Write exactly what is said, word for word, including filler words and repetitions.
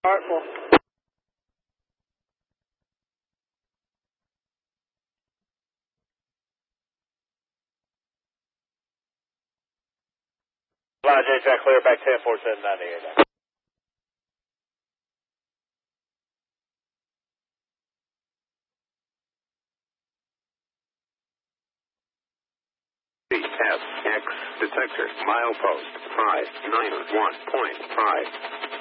Artful. Line J Jack clear back ten four seven ninety-eight. F X detector milepost five nine one point five.